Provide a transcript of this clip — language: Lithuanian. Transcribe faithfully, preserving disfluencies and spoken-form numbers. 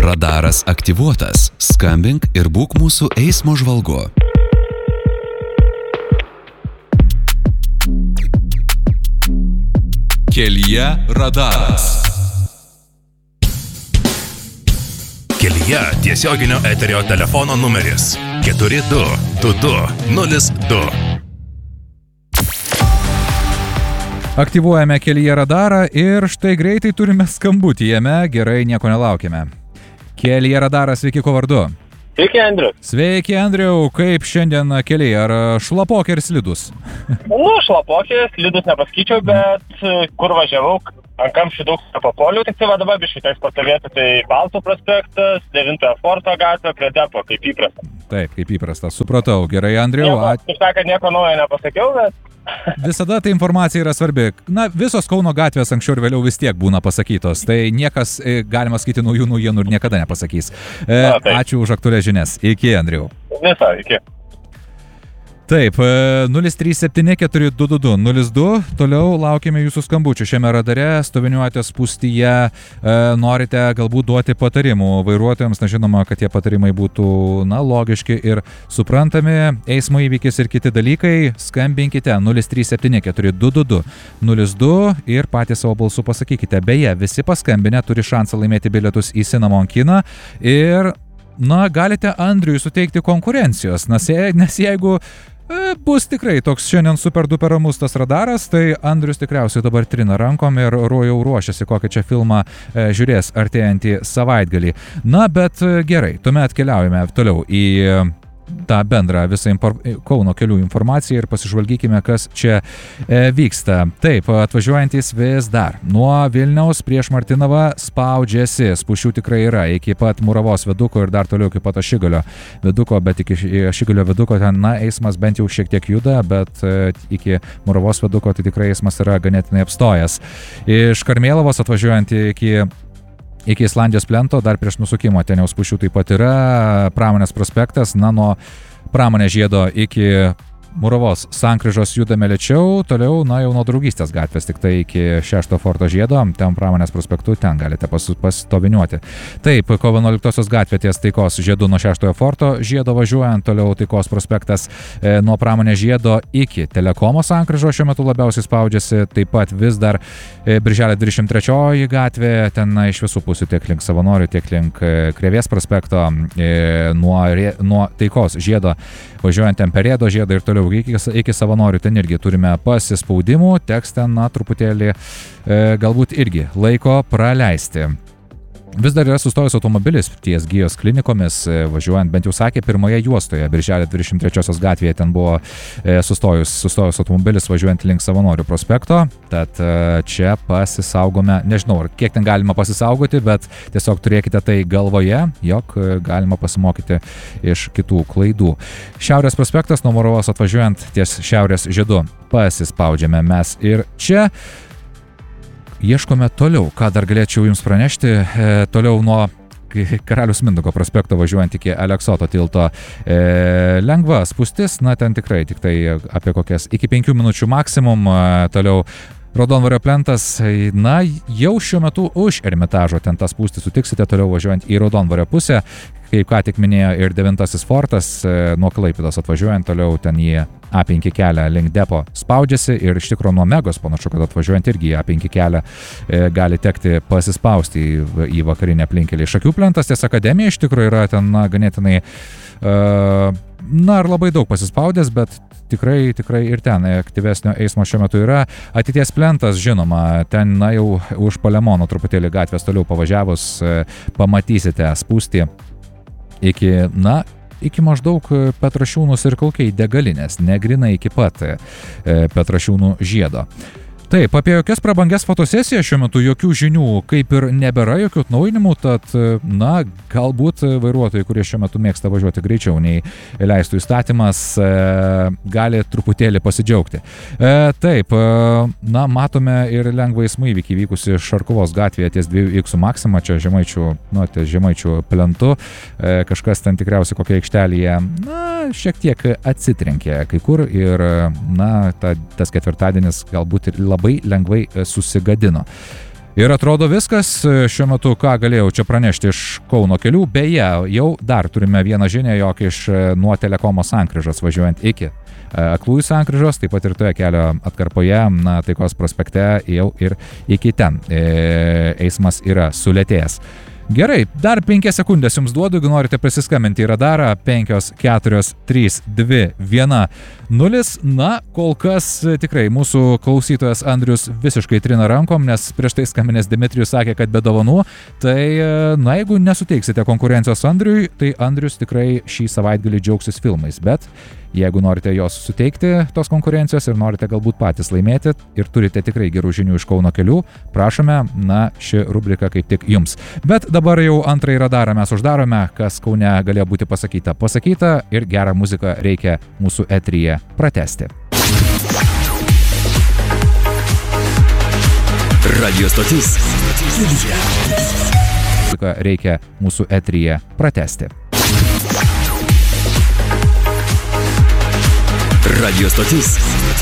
Radaras aktyvuotas. Skambink ir būk mūsų eismo žvalgu. Kelyje radaras. Kelyje tiesioginio eterio telefono numeris keturi du du du nulis du. Aktyvuojame Kelyje radarą ir štai greitai turime skambutį jame, gerai, nieko nelaukime. Kelyje radaras, sveiki, ko vardu? Sveiki, Andriu. Sveiki, Andriu, kaip šiandien keliai, ar šlapoki ir slidus? Nu, šlapoki, slidus nepasakyčiau, bet kur važiavau, ant kamščių daug nepapoliu, tik tai va dabar biškai teks pastovėti, tai Baltų prospektas, devintojo forto gatvė prie depo, kaip įprasta. Taip, kaip įprasta, supratau, gerai, Andriu. Nieko, kaip sakant, nieko naujo nepasakiau, bet... Visada ta informacija yra svarbi. Na, visos Kauno gatvės anksčiau ir vėliau vis tiek būna pasakytos. Tai niekas, galima sakyti, naujų naujienų ir niekada nepasakys. E, Na, ačiū už aktualias žinias. Iki, Andriu. Visą, iki. Taip, nulis trys septyni keturi du du du nulis du, toliau laukime jūsų skambučių šiame radare, stoviniuojate spūstyje, e, norite galbūt duoti patarimų vairuotojams, na žinoma, kad tie patarimai būtų, na, logiški ir suprantami, eismo įvykis ir kiti dalykai, skambinkite nulis trys septyni keturi du du du nulis du ir patys savo balsu pasakykite. Beje, visi paskambinę turi šansą laimėti bilietus į Cinnamon kiną ir, na, galite Andriui suteikti konkurencijos, nes, je, nes jeigu E, bus tikrai toks šiandien super duper ramus tas radaras, tai Andrius tikriausiai dabar trina rankom ir jau ruošiasi kokį čia filmą e, žiūrės artėjantį savaitgalį. Na, bet gerai, tuomet keliaujame toliau į tą bendrą visą impor- Kauno kelių informaciją ir pasižvalgykime, kas čia e, vyksta. Taip, atvažiuojantis vis dar nuo Vilniaus prieš Martinavą spaudžiasi, spūsčių tikrai yra, iki pat Muravos viaduko ir dar toliau iki pat Ašigalio viaduko, bet iki Ašigalio viaduko ten, na, eismas bent jau šiek tiek juda, bet e, iki Muravos viaduko tai tikrai eismas yra ganėtinai apstojęs. Iš Karmėlavos atvažiuojant iki Iki Islandijos plento, dar prieš nusukimo ten jau spūsčių taip pat yra, Pramonės prospektas, na, nuo Pramonės žiedo iki Muravos sankryžos judame lėčiau, toliau, na, jau nuo Draugystės gatvės, tik tai iki šešto forto žiedo, ten Pramonės prospektu, ten galite pas, pastoviniuoti. Taip, kovo vienuoliktosios gatvė ties Taikos žiedu nuo šeštojo forto žiedo važiuojant, toliau Taikos prospektas e, nuo Pramonės žiedo iki Telekomo sankryžos šiuo metu labiausiai spaudžiasi, taip pat vis dar e, Birželio dvidešimt trečioji gatvė, ten na, iš visų pusių tiek link Savanorių, tiek link e, Krėvės prospekto, e, nuo, re, nuo Taikos žiedo važiuojant ten per Rėdo žiedą ir toliau Iki, iki Savanorių ten irgi turime pasispaudimų, teks ten, na, truputėlį e, galbūt irgi laiko praleisti. Vis dar yra sustojus automobilis ties Gijos klinikomis, važiuojant, bent jau sakė, pirmoje juostoje, Birželio dvidešimt trečiosios gatvėje ten buvo e, sustojus, sustojus automobilis važiuojant link Savanorių prospekto, tad e, čia pasisaugome, nežinau, kiek ten galima pasisaugoti, bet tiesiog turėkite tai galvoje, jog galima pasimokyti iš kitų klaidų. Šiaurės prospektas nuo Muravos atvažiuojant ties Šiaurės žiedu pasispaudžiame mes ir čia. Ieškome toliau, ką dar galėčiau jums pranešti, e, toliau nuo Karaliaus Mindaugo prospekto važiuojant iki Aleksoto tilto. E, lengva spūstis, na ten tikrai tik tai apie kokias iki penkių minučių maksimum, e, toliau Raudondvario plentas, na jau šiuo metu už Ermitažo ten tą spūstį sutiksite, toliau važiuojant į Raudondvario pusę, kaip ką tik minėjo ir devintasis fortas, e, nuo Klaipėdos atvažiuojant toliau ten į A penki kelią link depo spaudžiasi ir iš tikro nuo Megos panašu, kad atvažiuojant irgi į A penki kelią e, gali tekti pasispausti į, į vakarinę aplinkelį. Šakių plentas ties Akademija iš tikro yra ten na, ganėtinai, e, na ir labai daug pasispaudęs, bet tikrai, tikrai ir ten aktyvesnio eismo šiuo metu yra. Ateities plentas, žinoma, ten na, jau už Palemono truputėlį gatvės toliau pavažiavus e, pamatysite spūstį iki, na, iki maždaug Petrašiūnus ir Kaukiai degalinės, negrinai iki pat e, Petrašiūnų žiedo. Taip, apie jokias prabangias fotosesijas šiuo metu jokių žinių kaip ir nebėra, jokių atnaujinimų, tad, na, galbūt vairuotojai, kurie šiuo metu mėgsta važiuoti greičiau nei leistų įstatymas, e, gali truputėlį pasidžiaugti. E, taip, e, na, matome ir lengvą eismo įvykį vykusi Šarkuvos gatvėje ties dviejų iksų Maxima, čia Žemaičių, nu, ties Žemaičių plentu, e, kažkas ten tikriausiai kokia aikštelėje, na, šiek tiek atsitrenkė kai kur ir, na, ta, tas ketvirtadienis galbūt ir labai lengvai susigadino. Ir atrodo viskas, šiuo metu ką galėjau čia pranešti iš Kauno kelių, beje, jau dar turime vieną žinią, jog iš nuo Telekomo sankryžos važiuojant iki Aklųjų sankryžos, taip pat ir toje kelio atkarpoje, na, Taikos prospekte jau ir iki ten eismas yra sulėtėjęs. Gerai, dar penkias sekundės jums duodu, jeigu norite prisiskambinti į radarą penki keturi trys du vienas nulis. Na, kol kas tikrai mūsų klausytojas Andrius visiškai trina rankom, nes prieš tai skambinęs Dimitrijus sakė, kad be dovanų. Tai, na, jeigu nesuteiksite konkurencijos Andriui, tai Andrius tikrai šį savaitgalį džiaugsis filmais, bet jeigu norite jos suteikti, tos konkurencijos, ir norite galbūt patys laimėti, ir turite tikrai gerų žinių iš Kauno kelių, prašome, na, ši rubrika kaip tik jums. Bet dabar jau antrąjį radarą mes uždarome, kas Kaune galėjo būti pasakyta. Pasakyta ir gerą muziką reikia mūsų eteryje pratęsti. Radio stotis. Muziką reikia mūsų eteryje pratęsti. Radio stotis.